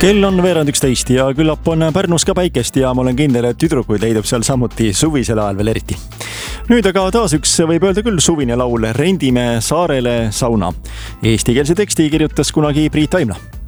Kell on veerand 11 ja küllap on Pärnus ka päikest ja ma olen kindel, et tüdrukuid leidub seal samuti suvisel ajal veel eriti. Nüüd aga taas üks, võib öelda küll, suvine laul Rendime saarele sauna. Eestikeelse teksti kirjutas kunagi Priit Aimla.